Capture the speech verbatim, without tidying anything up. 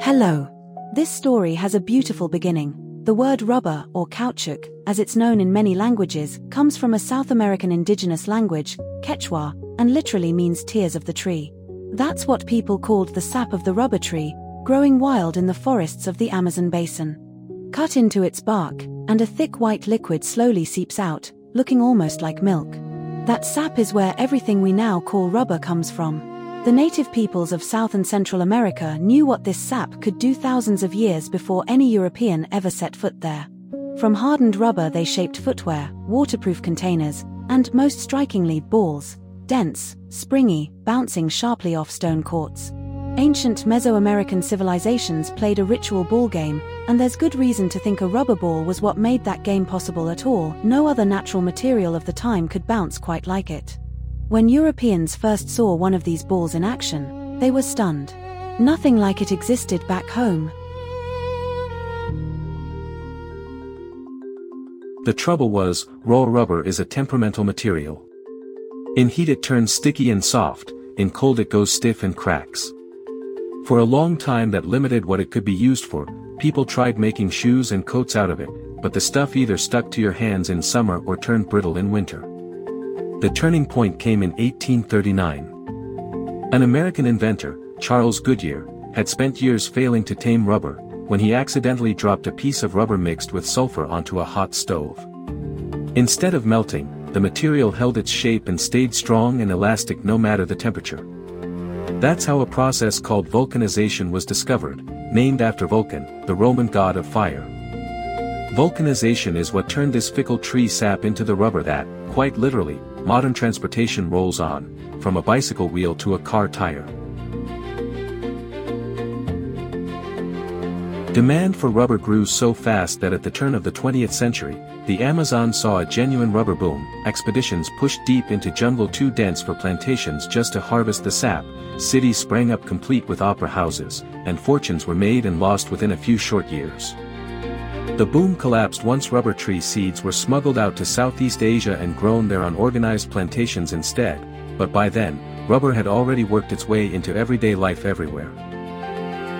Hello. This story has a beautiful beginning. The word rubber, or caoutchouc, as it's known in many languages, comes from a South American indigenous language, Quechua, and literally means tears of the tree. That's what people called the sap of the rubber tree, growing wild in the forests of the Amazon basin. Cut into its bark, and a thick white liquid slowly seeps out, looking almost like milk. That sap is where everything we now call rubber comes from. The native peoples of South and Central America knew what this sap could do thousands of years before any European ever set foot there. From hardened rubber they shaped footwear, waterproof containers, and, most strikingly, balls, dense, springy, bouncing sharply off stone courts. Ancient Mesoamerican civilizations played a ritual ball game, and there's good reason to think a rubber ball was what made that game possible at all. No other natural material of the time could bounce quite like it. When Europeans first saw one of these balls in action, they were stunned. Nothing like it existed back home. The trouble was, raw rubber is a temperamental material. In heat it turns sticky and soft, in cold it goes stiff and cracks. For a long time that limited what it could be used for. People tried making shoes and coats out of it, but the stuff either stuck to your hands in summer or turned brittle in winter. The turning point came in eighteen thirty-nine. An American inventor, Charles Goodyear, had spent years failing to tame rubber, when he accidentally dropped a piece of rubber mixed with sulfur onto a hot stove. Instead of melting, the material held its shape and stayed strong and elastic no matter the temperature. That's how a process called vulcanization was discovered, named after Vulcan, the Roman god of fire. Vulcanization is what turned this fickle tree sap into the rubber that, quite literally, modern transportation rolls on, from a bicycle wheel to a car tire. Demand for rubber grew so fast that at the turn of the twentieth century, the Amazon saw a genuine rubber boom. Expeditions pushed deep into jungle too dense for plantations just to harvest the sap, cities sprang up complete with opera houses, and fortunes were made and lost within a few short years. The boom collapsed once rubber tree seeds were smuggled out to Southeast Asia and grown there on organized plantations instead, but by then, rubber had already worked its way into everyday life everywhere.